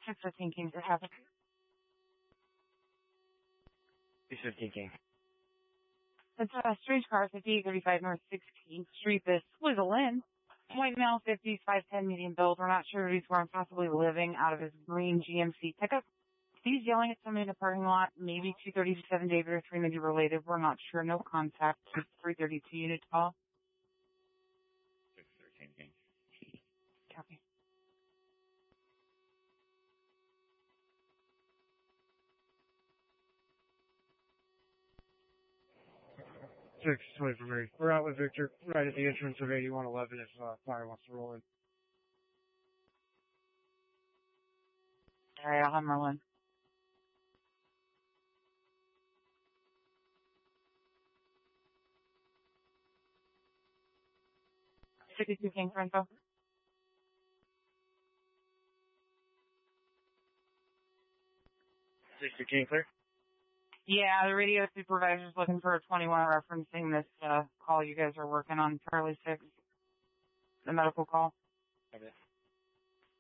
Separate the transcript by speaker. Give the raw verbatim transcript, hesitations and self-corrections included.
Speaker 1: six fifteen King for traffic.
Speaker 2: six fifteen King.
Speaker 1: It's a uh, strange car, fifty-eight thirty-five North sixteenth Street. This Wiggle in. White male, fifties, five ten, medium build. We're not sure he's where I'm possibly living out of his green G M C pickup. He's yelling at somebody in the parking lot. Maybe two thirty-seven David or three maybe related. We're not sure. No contact. three thirty-two unit call.
Speaker 2: six thirteen King.
Speaker 1: Copy.
Speaker 3: six twenty for me. We're out with Victor, right at the entrance of eighty-one eleven if uh, fire wants to roll in.
Speaker 1: Alright, I'll have Merlin. fifty-two King for info.
Speaker 2: sixty King clear?
Speaker 1: Yeah, the radio supervisor's looking for a twenty-one referencing this uh, call you guys are working on, Charlie six, the medical call.
Speaker 2: Okay.